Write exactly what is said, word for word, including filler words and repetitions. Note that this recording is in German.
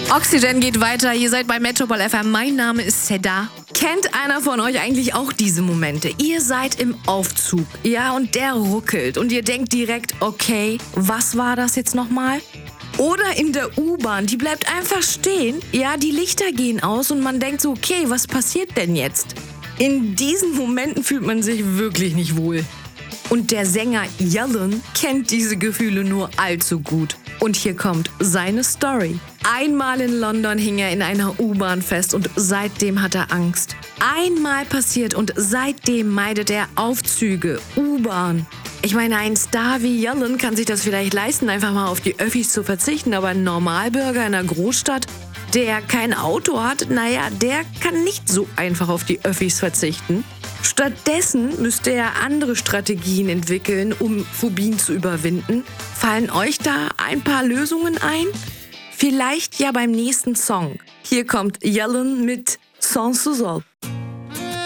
Oxygen geht weiter, ihr seid bei Metropol F M. Mein Name ist Seda. Kennt einer von euch eigentlich auch diese Momente? Ihr seid im Aufzug, ja, und der ruckelt und ihr denkt direkt, okay, was war das jetzt nochmal? Oder in der U-Bahn, die bleibt einfach stehen, ja, die Lichter gehen aus und man denkt so, okay, was passiert denn jetzt? In diesen Momenten fühlt man sich wirklich nicht wohl. Und der Sänger Yellen kennt diese Gefühle nur allzu gut. Und hier kommt seine Story. Einmal in London hing er in einer U-Bahn fest und seitdem hat er Angst. Einmal passiert und seitdem meidet er Aufzüge, U-Bahn. Ich meine, ein Star wie Yellen kann sich das vielleicht leisten, einfach mal auf die Öffis zu verzichten, aber ein Normalbürger in einer Großstadt, der kein Auto hat, naja, der kann nicht so einfach auf die Öffis verzichten. Stattdessen müsste er andere Strategien entwickeln, um Phobien zu überwinden. Fallen euch da ein paar Lösungen ein? Vielleicht ja beim nächsten Song. Hier kommt Yellen mit Sans Sous-Sol.